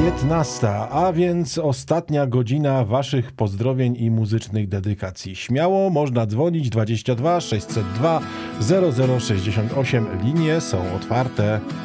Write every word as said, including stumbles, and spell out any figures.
piętnasta, a więc ostatnia godzina waszych pozdrowień i muzycznych dedykacji. Śmiało można dzwonić dwadzieścia dwa sześćset dwa zero zero sześćdziesiąt osiem. Linie są otwarte.